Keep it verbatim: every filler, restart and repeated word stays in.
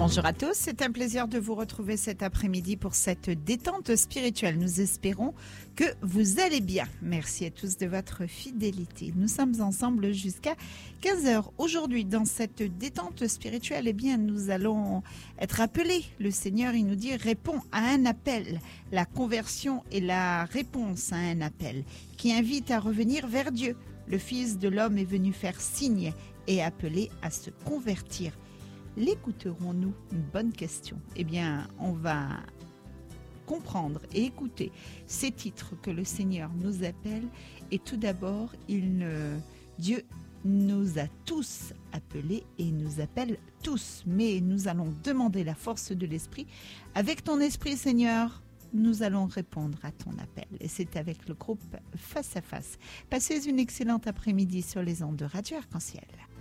Bonjour à tous, c'est un plaisir de vous retrouver cet après-midi pour cette détente spirituelle. Nous espérons que vous allez bien. Merci à tous de votre fidélité. Nous sommes ensemble jusqu'à quinze heures. Aujourd'hui, dans cette détente spirituelle, eh bien, nous allons être appelés. Le Seigneur, il nous dit, répond à un appel. La conversion est la réponse à un appel qui invite à revenir vers Dieu. Le Fils de l'homme est venu faire signe et appeler à se convertir. L'écouterons-nous? Une bonne question. Eh bien, on va comprendre et écouter ces titres que le Seigneur nous appelle. Et tout d'abord, il ne... Dieu nous a tous appelés et nous appelle tous. Mais nous allons demander la force de l'Esprit. Avec ton Esprit, Seigneur, nous allons répondre à ton appel. Et c'est avec le groupe Face à Face. Passez une excellente après-midi sur les ondes de Radio Arc-en-Ciel.